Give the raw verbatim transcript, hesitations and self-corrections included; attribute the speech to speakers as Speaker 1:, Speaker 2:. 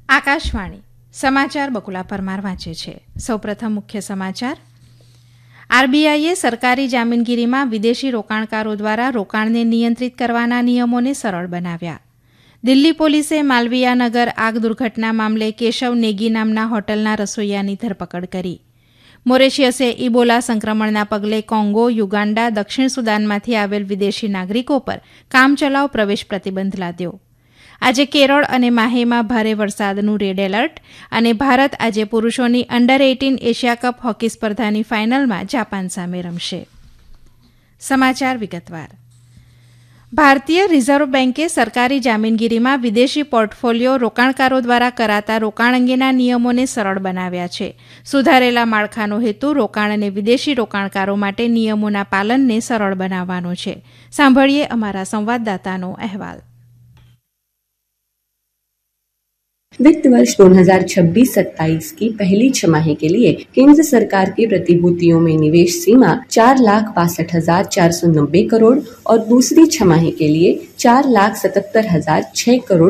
Speaker 1: આકાશવાણી સમાચાર બકુલા પરમાર વાંચે છે. સૌપ્રથમ મુખ્ય સમાચાર. આરબીઆઈએ સરકારી જામીનગીરીમાં વિદેશી રોકાણકારો દ્વારા રોકાણને નિયંત્રિત કરવાના નિયમોને સરળ બનાવ્યા. દિલ્હી પોલીસે માલવીયાનગર આગ દુર્ઘટના મામલે કેશવ નેગી નામના હોટલના રસોઈયાની ધરપકડ કરી. મોરેશિયસે ઇબોલા સંક્રમણના પગલે કોંગો, યુગાન્ડા, દક્ષિણ સુદાનમાંથી આવેલ વિદેશી નાગરિકો પર કામચલાઉ પ્રવેશ પ્રતિબંધ લાદ્યો. આજે કેરળ અને માહેમાં ભારે વરસાદનું રેડ એલર્ટ અને ભારત આજે પુરુષોની under eighteen Asia cup hockey સ્પર્ધાની ફાઇનલમાં જાપાન સામે રમશે. સમાચાર વિગતવાર. ભારતીય રિઝર્વ બેન્કે સરકારી જામીનગીરીમાં વિદેશી પોર્ટફોલિયો રોકાણકારો દ્વારા કરાતા રોકાણ અંગેના નિયમોને સરળ બનાવ્યા છે. સુધારેલા માળખાનો હેતુ રોકાણ અને વિદેશી રોકાણકારો માટે નિયમોના પાલનને સરળ બનાવવાનો છે. સાંભળીએ અમારા સંવાદદાતાનો અહેવાલ.
Speaker 2: वित्त वर्ष दो हज़ार छब्बीस सत्ताईस की पहली छमाही के लिए केंद्र सरकार की प्रतिभूतियों में निवेश सीमा चार लाख बासठ हजार चार सौ नब्बे करोड़ और दूसरी छमाही के लिए चार लाख सतहत्तर हजार छह करोड़